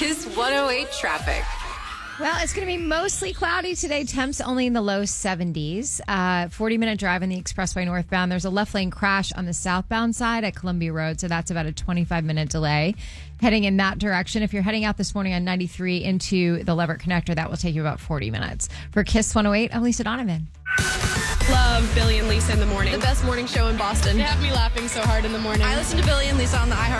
Kiss 108 traffic. Well, it's going to be mostly cloudy today. Temps only in the low 70s. 40-minute drive on the expressway northbound. There's a left lane crash on the southbound side at Columbia Road, so that's about a 25-minute delay. Heading in that direction. If you're heading out this morning on 93 into the Leverett Connector, that will take you about 40 minutes. For Kiss 108, I'm Lisa Donovan. Love Billy and Lisa in the morning. The best morning show in Boston. They have me laughing so hard in the morning. I listen to Billy and Lisa on the iHeart